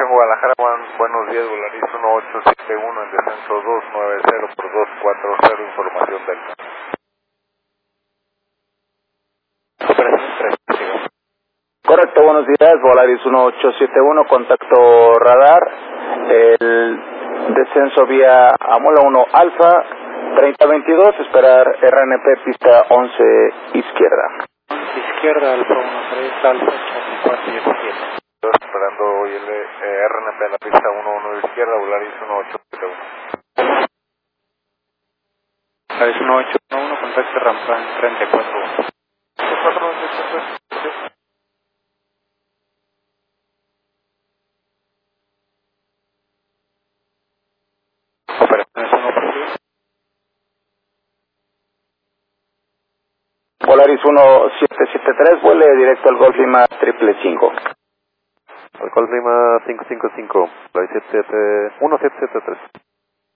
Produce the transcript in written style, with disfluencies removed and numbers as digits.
en Guadalajara, buenos días, Volaris 1871 en descenso 290 por 240, información Delta. Operación 3. Correcto, buenos días, Volaris 1871, contacto radar, el descenso vía Amula 1 Alfa, 3022, esperar RNP pista 11 izquierda. Izquierda, Alfa 13, Alfa 417. Estoy esperando hoy el RNP en la pista 11 izquierda, Volaris 1871. Volaris 1811, contacto rampa 34. Operaciones 1 por 10. Volaris 1773, vuele directo al Golf Lima 555. Al Golf Lima 555, Volaris 1773.